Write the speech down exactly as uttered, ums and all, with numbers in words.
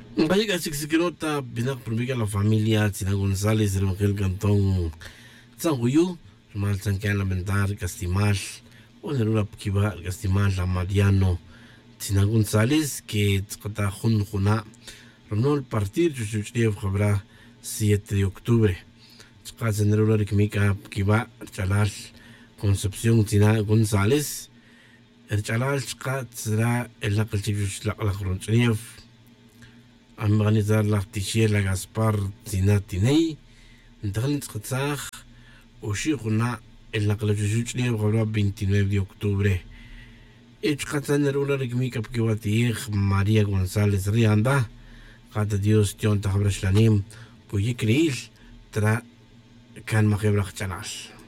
Vaya casi que se nota, viene a la familia, Tina González, el mujer cantón Zanguyu, mal San que lamentar, Castimal, o en el Kiba, Castimal, la Mariano, Tina González, que está Jun Juna, Ronó el partido, Chuchuchiev, habrá siete de octubre. Chacas en el Ura Kimika, Kiba, Chalal, Concepción, Tina González, el Chalal, Chcat será el Nakalchif, la Roncheniev. organizar la tichela Gaspar Zinatinei, Ndalin Tzatzach, Oshihuna, el Nakalachuchni, el veintinueve de octubre. Echkatan el una rigmika Pkiwati, María González Rianda, Kata Dios Tion Tahabrashlanim, Puyi Kriil, Tra Kan Mahebrach Chanal.